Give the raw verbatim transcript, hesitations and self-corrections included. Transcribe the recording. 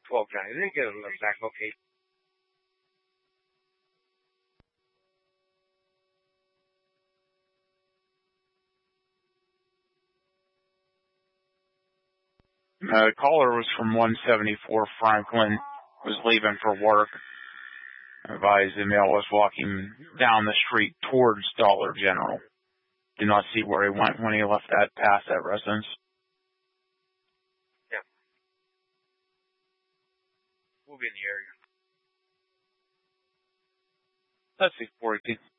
twelve County. They didn't get an exact location. Uh, the caller was from one seventy-four Franklin, was leaving for work. Advised the male was walking down the street towards Dollar General. Did not see where he went when he left that past that residence. Yeah. We'll be in the area. That's six forty-two.